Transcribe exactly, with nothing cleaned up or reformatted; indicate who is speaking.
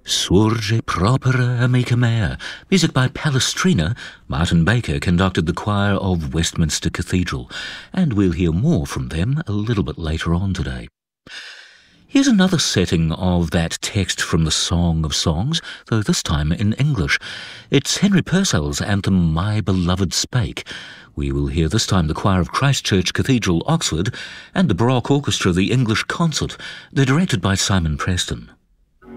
Speaker 1: Surge propera amica mea. Music by Palestrina. Martin Baker conducted the choir of Westminster Cathedral, and we'll hear more from them a little bit later on today. Here's another setting of that text from the Song of Songs, though this time in English. It's Henry Purcell's anthem, My Beloved Spake. We will hear this time the choir of Christ Church Cathedral, Oxford, and the Baroque Orchestra, the English Concert. They're directed by Simon Preston.